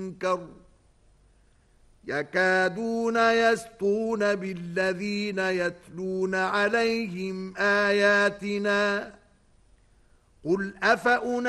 المنكر يكادون يسطون بالذين يتلون عليهم آياتنا قل أفأنبئكم